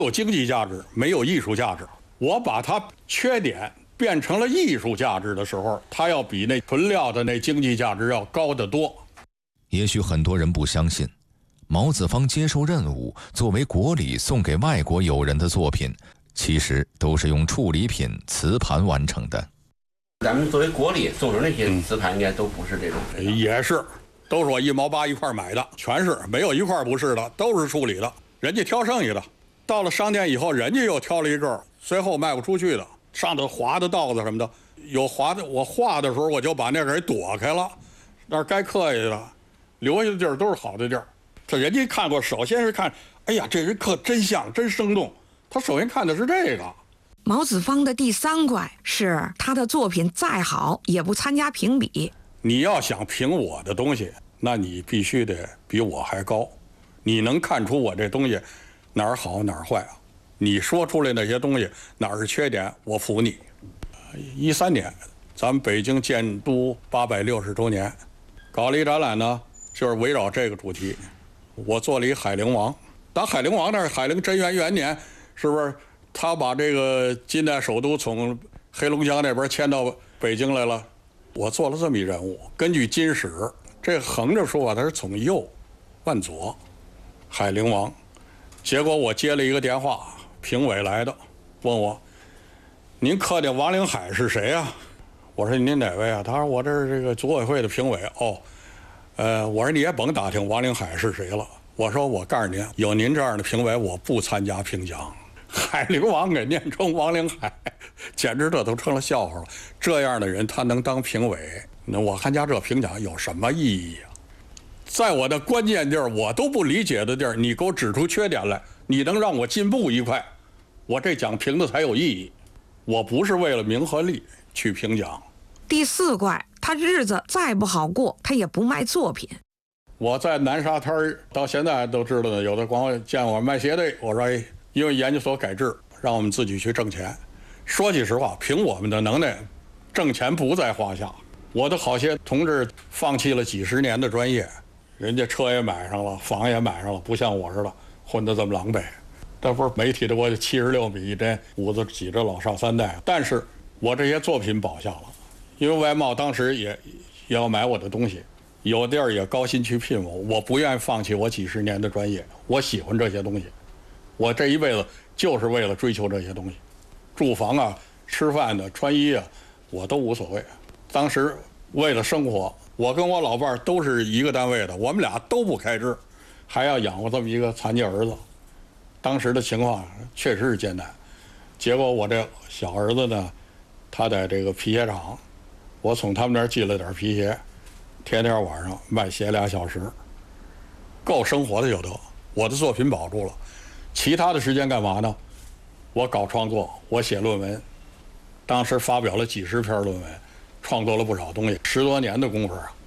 有经济价值，没有艺术价值。我把它缺点变成了艺术价值的时候，它要比那纯料的那经济价值要高得多。 也许很多人不相信，毛子方接受任务作为国礼送给外国友人的作品，其实都是用处理品瓷盘完成的。 咱们作为国礼送的那些瓷盘，应该都不是这种。 也是，都是我1毛8一块买的，全是，没有一块不是的，都是处理的。人家挑剩下的，到了商店以后，人家又挑了一阵，随后卖不出去的，上头划的道子什么的，有划的，我画的时候我就把那个给躲开了，那儿该刻下的，留下的地儿都是好的地儿。这人家看过，首先是看，哎呀，这人刻真像，真生动。他首先看的是这个。 毛子方的第3怪是他的作品再好也不参加评比。 你要想评我的东西，那你必须得比我还高。你能看出我这东西哪儿好哪儿坏啊？你说出来那些东西哪儿是缺点，我服你。13年，咱们北京建都860周年，搞了一展览呢，就是围绕这个主题。我做了一海陵王，打海陵王那是海陵贞元元年，是不是？他把这个近代首都从黑龙江那边迁到北京来了，我做了这么一人物。根据金史，这横着说法，他是从右往左，海陵王。结果我接了一个电话，评委来的，问我：“您刻的王灵海是谁啊？”我说：“您哪位啊？”他说：“我这是这个组委会的评委。”哦，我说你也甭打听王灵海是谁了。我说：“我告诉您，有您这样的评委，我不参加评奖。”海陵王给念成王灵海，简直这都成了笑话了。这样的人他能当评委，那我参加这评奖有什么意义啊？在我的关键地儿，我都不理解的地儿，你给我指出缺点来，你能让我进步一块，我这奖评的才有意义。我不是为了名和利去评奖。 第4怪，他日子再不好过，他也不卖作品。 我在南沙滩到现在都知道的，有的光见我卖鞋的，我说因为研究所改制，让我们自己去挣钱。说句实话，凭我们的能耐，挣钱不在话下。我的好些同志放弃了几十年的专业，人家车也买上了，房也买上了，不像我似的混得这么狼狈。这不是媒体的我76米这屋子挤着老少3代，但是我这些作品保下了，因为外贸当时也要买我的东西，有地儿也高薪去聘我，我不愿意放弃我几十年的专业，我喜欢这些东西。我这一辈子就是为了追求这些东西，住房啊、吃饭的、穿衣啊，我都无所谓。当时为了生活，我跟我老伴儿都是一个单位的，我们俩都不开支，还要养活这么一个残疾儿子。当时的情况确实是艰难。结果我这小儿子呢，他在这个皮鞋厂，我从他们那儿寄了点皮鞋，天天晚上卖鞋2小时，够生活的就得。我的作品保住了。其他的时间干嘛呢？我搞创作，我写论文，当时发表了几十篇论文，创作了不少东西，10多年的功夫啊。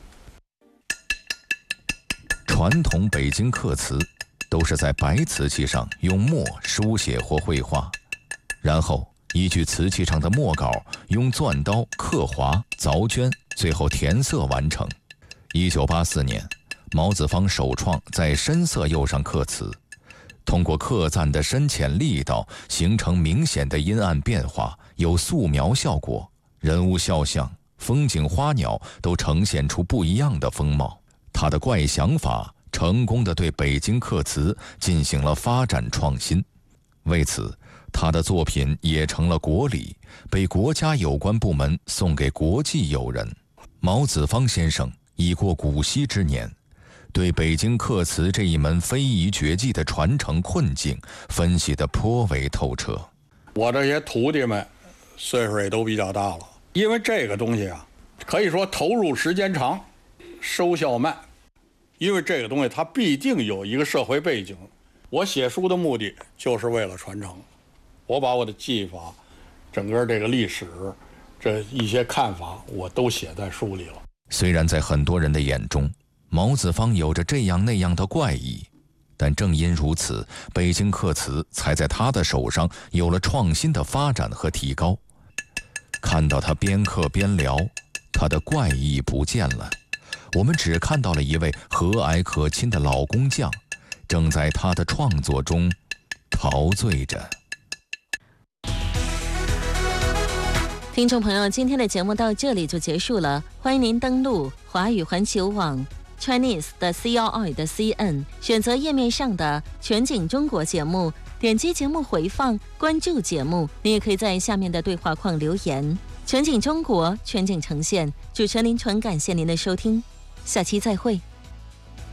传统北京刻瓷都是在白瓷器上用墨书写或绘画，然后依据瓷器上的墨稿用钻刀刻划、凿镌，最后填色完成。1984年，毛子方首创在深色釉上刻瓷。通过刻赞的深浅力道，形成明显的阴暗变化，有素描效果，人物肖像、风景花鸟都呈现出不一样的风貌。他的怪想法成功地对北京刻瓷进行了发展创新，为此他的作品也成了国礼，被国家有关部门送给国际友人。毛子方先生已过古稀之年，对北京刻瓷这一门非遗绝技的传承困境分析得颇为透彻。 我这些徒弟们岁数也都比较大了，因为这个东西啊，可以说投入时间长，收效慢。因为这个东西它必定有一个社会背景。我写书的目的就是为了传承，我把我的技法、整个这个历史、这一些看法，我都写在书里了。 虽然在很多人的眼中，毛子方有着这样那样的怪异，但正因如此，北京刻瓷才在他的手上有了创新的发展和提高。看到他边刻边聊，他的怪异不见了，我们只看到了一位和蔼可亲的老工匠，正在他的创作中陶醉着。 听众朋友，今天的节目到这里就结束了，欢迎您登录华语环球网 Chinese 的 CRI.CN， 选择页面上的全景中国节目，点击节目回放，关注节目。你也可以在下面的对话框留言。全景中国，全景呈现，主持人林纯，感谢您的收听，下期再会。